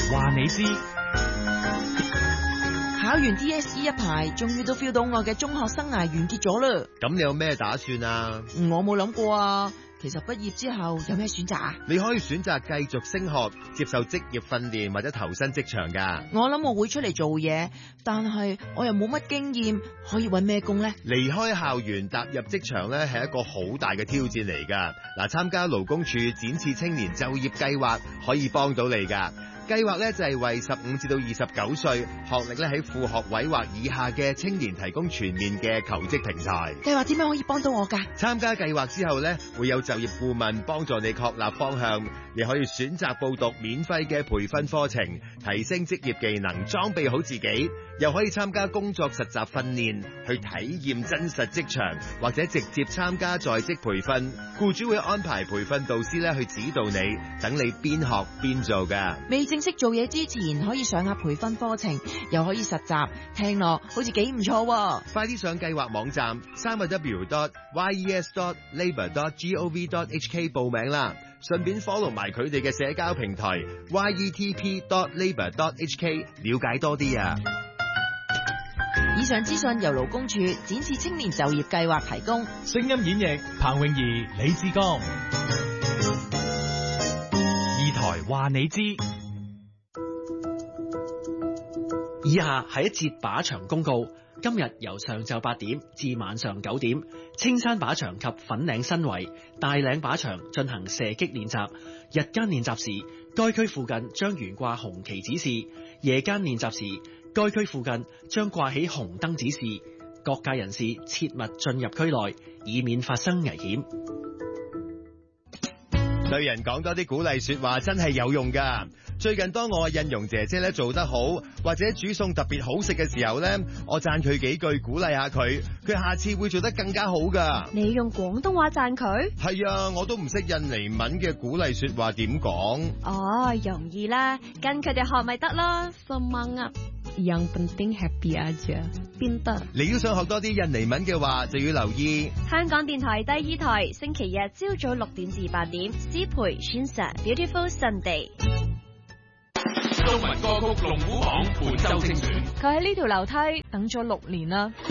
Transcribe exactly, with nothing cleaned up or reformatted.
話你知。 考完 D S E 一排，終於都 feel 到我嘅中學生涯完結咗啦。 咁你有咩打算啊？ 我冇諗過啊。其實畢業之後有咩選擇啊？ 你可以選擇繼續升學，接受職業訓練或者投身職場噶。 我諗我會出嚟做嘢，但係我又冇乜經驗，可以搵咩工呢？ 離開校園踏入職場咧，係一個好大嘅挑戰嚟噶。嗱，參加勞工處展翅青年就業計劃可以幫到你噶。計劃咧就係為十五至到二十九歲，學歷咧喺副學位或以下嘅青年提供全面嘅求職平台。 計劃點樣可以幫到我噶？ 參加計劃之後咧，會有就業顧問幫助你確立方向，亦可以選擇報讀免費嘅培訓課程，提升職業技能，裝備好自己。又可以參加工作實習訓練，去體驗真實職場，或者直接參加在職培訓。僱主會安排培訓導師咧去指導你，等你邊學邊做噶。 未正式做嘢之前，可以上下培訓課程，又可以實習，聽落好似幾唔錯。 快啲上計劃網站三個 w dot y e s dot labour dot gov dot h k 報名啦，順便 follow 埋佢哋嘅社交平台 y e t p dot labour dot h k 了解多啲啊！ 以上資訊由勞工處展翅青年就業計劃提供。 聲音演繹彭詠儀、李志剛。二台話你知。 以下係一節靶場公告。今日由上晝八點至晚上九點，青山靶場及粉嶺新圍、大嶺靶場進行射擊練習。日間練習時，該區附近將懸掛紅旗指示；夜間練習時，該區附近將掛起紅燈指示。各界人士切勿進入區內，以免發生危險。 對人講多啲鼓勵說話真係有用噶。最近當我嘅印容姐姐咧做得好，或者煮餸特別好食嘅時候咧，我讚佢幾句，鼓勵下佢，佢下次會做得更加好噶。 你用廣東話讚佢？ 係啊，我都唔識印尼文嘅鼓勵說話點講。 哦，容易啦，跟佢哋學咪得咯。Semangat, yang penting happy aja。邊得？ 你要想學多啲印尼文嘅話，就要留意香港電台第二台，星期日朝早六點至八點，思培 Shinsa Beautiful Sunday。 中文歌曲龍虎榜本周精選。 佢喺呢條樓梯等咗六年啦。